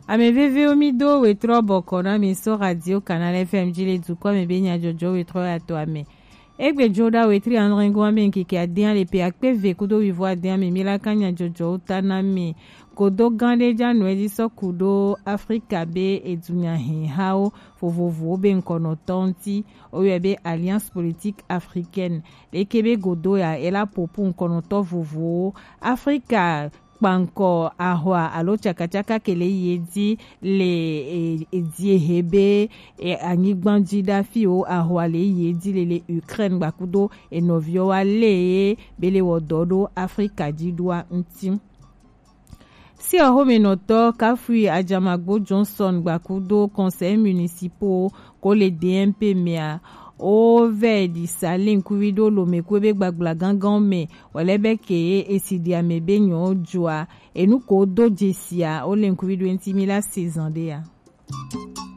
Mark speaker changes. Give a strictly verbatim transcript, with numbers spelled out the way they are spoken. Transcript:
Speaker 1: Ameveve omido we trobo kona mi so radio Canal F M jile du kwa me benya jojo we tro ato ame. Egbe joda we tri anrengo ame nkike adian le pe akpe ve kudo wivo adian me mila kanya jojo utana mi. Kodo gande janwe di so kudo Afrika be edunya hin hao fovovo be nkono tonti oyebe Alliance Politique Africaine. Lekebe godo ya ela popu nkono to vovo Afrika Banko ahwa alo chaka chaka kele yedi le edie hebe e anigbanji da fio ahwa le yedi le le Ukraine bakudo e novio wale bele wododo Afrika jidwa ntim. Si ahome noto kafui Ajamagbo Johnson bakudo conseil municipal ko le D M P mea o ve di salin kuwido lo me kwebe gbagbla gangan me walebe ke esidi amebe nyo jua enu ko do jesia o len kuwido entimila saison de ya.